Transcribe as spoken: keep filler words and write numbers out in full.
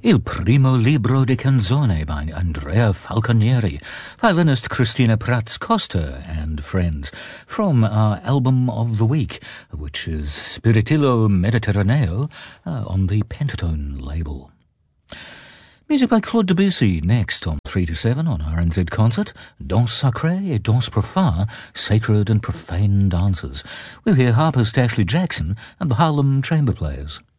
Il primo libro di canzone by Andrea Falconieri, violinist Christina Prats Costa and friends, from our album of the week, which is Spiritillo Mediterraneo uh, on the Pentatone label. Music by Claude Debussy next on three to seven on R N Z Concert. Danse sacrée et danse profane, sacred and profane dances. We'll hear harpist Ashley Jackson and the Harlem Chamber Players.